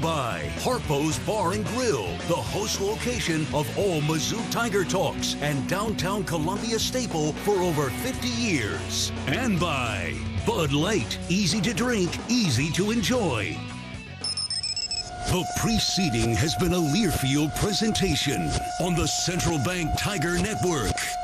by Harpo's Bar and Grill, the host location of all Mizzou Tiger Talks and downtown Columbia staple for over 50 years. And by Bud Light, easy to drink, easy to enjoy. The preceding has been a Learfield presentation on the Central Bank Tiger Network.